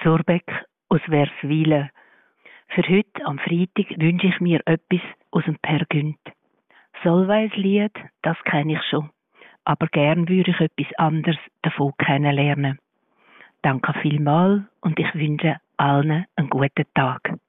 Surbeck aus Werswilen. Für heute, am Freitag, wünsche ich mir etwas aus dem Per Günd. Solveig-Lied, das kenne ich schon. Aber gern würde ich etwas anderes davon kennenlernen. Danke vielmals und ich wünsche allen einen guten Tag.